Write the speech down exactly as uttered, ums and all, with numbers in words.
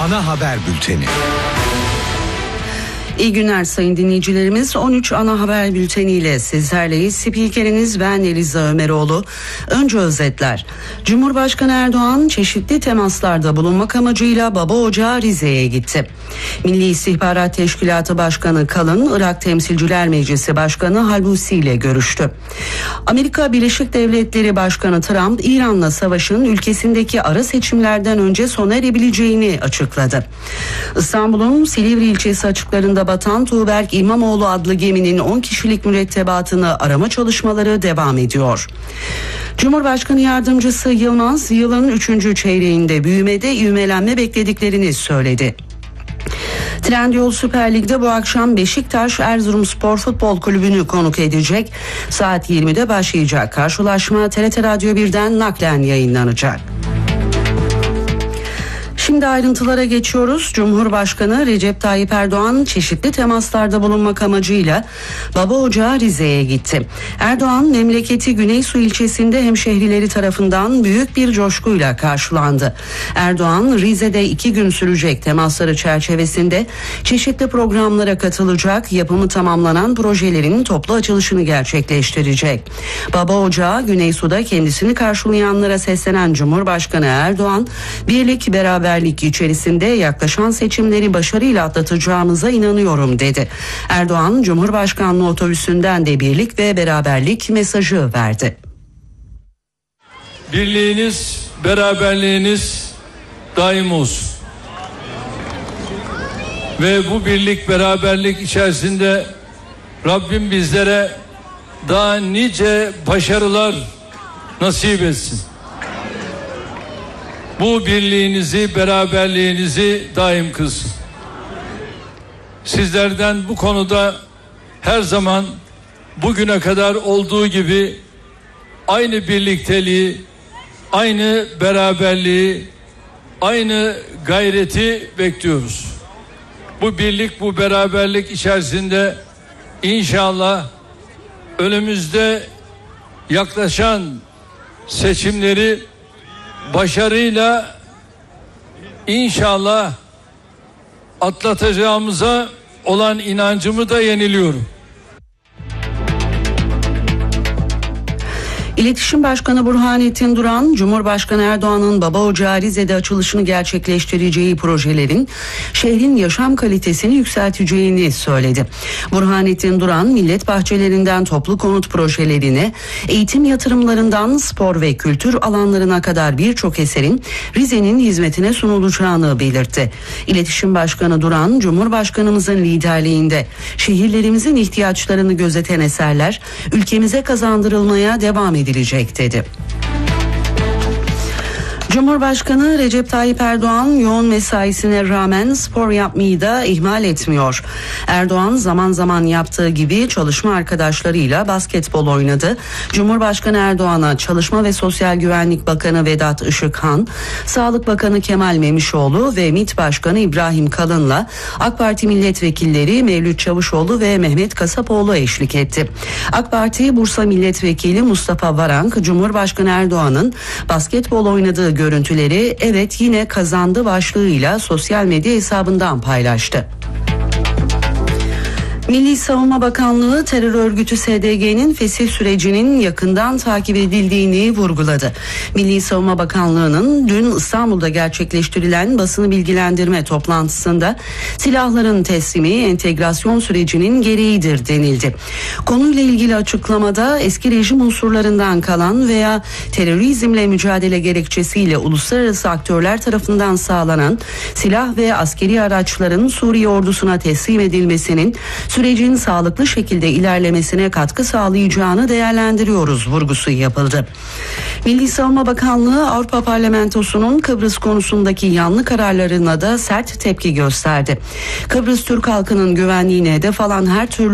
Ana haber bülteni. İyi günler sayın dinleyicilerimiz. on üç ana haber bülteniyle sizlerleyiz. Spikeriniz ben Eliza Ömeroğlu. Önce özetler. Cumhurbaşkanı Erdoğan çeşitli temaslarda bulunmak amacıyla Baba Ocağı Rize'ye gitti. Milli İstihbarat Teşkilatı Başkanı Kalın, Irak Temsilciler Meclisi Başkanı Halbusi ile görüştü. Amerika Birleşik Devletleri Başkanı Trump, İran'la savaşın ülkesindeki ara seçimlerden önce sona erebileceğini açıkladı. İstanbul'un Silivri ilçesi açıklarında batan Tuğberk İmamoğlu adlı geminin on kişilik mürettebatını arama çalışmaları devam ediyor. Cumhurbaşkanı Yardımcısı Yılmaz, yılın üçüncü çeyreğinde büyümede ivmelenme beklediklerini söyledi. Trendyol Süper Lig'de bu akşam Beşiktaş Erzurumspor Futbol Kulübü'nü konuk edecek. Saat yirmide başlayacak karşılaşma T R T Radyo birden naklen yayınlanacak. Şimdi ayrıntılara geçiyoruz. Cumhurbaşkanı Recep Tayyip Erdoğan çeşitli temaslarda bulunmak amacıyla Baba Ocağı Rize'ye gitti. Erdoğan memleketi Güneysu ilçesinde hemşehrileri tarafından büyük bir coşkuyla karşılandı. Erdoğan Rize'de iki gün sürecek temasları çerçevesinde çeşitli programlara katılacak, yapımı tamamlanan projelerin toplu açılışını gerçekleştirecek. Baba Ocağı Güneysu'da kendisini karşılayanlara seslenen Cumhurbaşkanı Erdoğan, birlik beraber içerisinde yaklaşan seçimleri başarıyla atlatacağımıza inanıyorum dedi. Erdoğan Cumhurbaşkanlığı otobüsünden de birlik ve beraberlik mesajı verdi. Birliğiniz, beraberliğiniz daim olsun. Ve bu birlik, beraberlik içerisinde Rabbim bizlere daha nice başarılar nasip etsin. Bu birliğinizi, beraberliğinizi daim kılsın. Sizlerden bu konuda her zaman bugüne kadar olduğu gibi aynı birlikteliği, aynı beraberliği, aynı gayreti bekliyoruz. Bu birlik, bu beraberlik içerisinde inşallah önümüzde yaklaşan seçimleri başarıyla inşallah atlatacağımıza olan inancımı da yeniliyorum. İletişim Başkanı Burhanettin Duran, Cumhurbaşkanı Erdoğan'ın Baba Ocağı Rize'de açılışını gerçekleştireceği projelerin şehrin yaşam kalitesini yükselteceğini söyledi. Burhanettin Duran, millet bahçelerinden toplu konut projelerine, eğitim yatırımlarından spor ve kültür alanlarına kadar birçok eserin Rize'nin hizmetine sunulacağını belirtti. İletişim Başkanı Duran, Cumhurbaşkanımızın liderliğinde şehirlerimizin ihtiyaçlarını gözeten eserler ülkemize kazandırılmaya devam edilecek dedi. Cumhurbaşkanı Recep Tayyip Erdoğan yoğun mesaisine rağmen spor yapmayı da ihmal etmiyor. Erdoğan zaman zaman yaptığı gibi çalışma arkadaşlarıyla basketbol oynadı. Cumhurbaşkanı Erdoğan'a Çalışma ve Sosyal Güvenlik Bakanı Vedat Işıkhan, Sağlık Bakanı Kemal Memişoğlu ve MİT Başkanı İbrahim Kalın'la AK Parti milletvekilleri Mevlüt Çavuşoğlu ve Mehmet Kasapoğlu eşlik etti. AK Parti Bursa Milletvekili Mustafa Varank, Cumhurbaşkanı Erdoğan'ın basketbol oynadığı görüntüleri "Evet yine kazandı" başlığıyla sosyal medya hesabından paylaştı. Milli Savunma Bakanlığı terör örgütü S D G'nin fesih sürecinin yakından takip edildiğini vurguladı. Milli Savunma Bakanlığı'nın dün İstanbul'da gerçekleştirilen basını bilgilendirme toplantısında silahların teslimi entegrasyon sürecinin gereğidir denildi. Konuyla ilgili açıklamada eski rejim unsurlarından kalan veya terörizmle mücadele gerekçesiyle uluslararası aktörler tarafından sağlanan silah ve askeri araçların Suriye ordusuna teslim edilmesinin sürecin sağlıklı şekilde ilerlemesine katkı sağlayacağını değerlendiriyoruz vurgusu yapıldı. Milli Savunma Bakanlığı Avrupa Parlamentosu'nun Kıbrıs konusundaki yanlı kararlarına da sert tepki gösterdi. Kıbrıs Türk halkının güvenliğine hedef alan her türlü